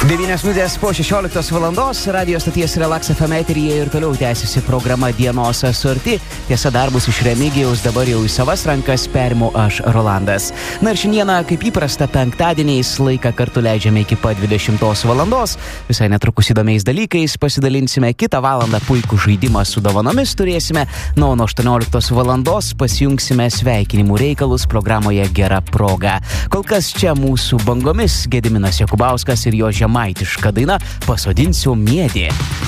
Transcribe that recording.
9 minutės po 16 valandos radio stoties Relax FM eteryje ir toliau tęsiasi programa Dienos sorti. Tiesa, darbus iš Remigijaus dabar jau į savas rankas perimu aš, Rolandas. Na ir šiandieną, kaip įprasta, penktadieniais laiką kartu leidžiame iki pat 20 valandos. Visai netrukus įdomiais dalykais pasidalinsime, kitą valandą puikų žaidimą su dovanomis turėsime. Nuo 18 valandos pasijungsime sveikinimų reikalus programoje Gera proga. Kol kas čia mūsų bangomis Gediminas Jakubauskas ir jo žemaitiška daina Pasodinsiu miedį.